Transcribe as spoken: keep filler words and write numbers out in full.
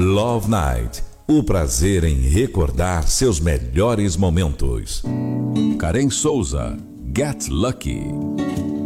Love Night, o prazer em recordar seus melhores momentos. Karen Souza, Get Lucky.